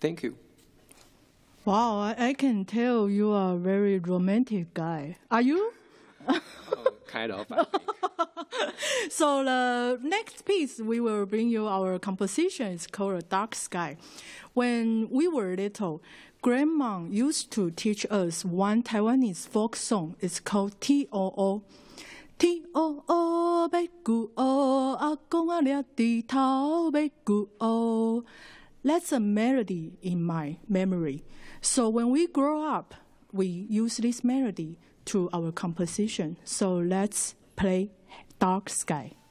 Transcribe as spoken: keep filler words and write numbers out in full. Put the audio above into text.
Thank you. Wow, I, I can tell you are a very romantic guy. Are you? Oh, kind of, I think. So the next piece we will bring you our composition is called A Dark Sky. When we were little, Grandma used to teach us one Taiwanese folk song. It's called T O O. T O O 要久哦，阿公阿掠低頭要久哦。That's a melody in my memory. So when we grow up, we use this melody to our composition. So let's play Dark Sky.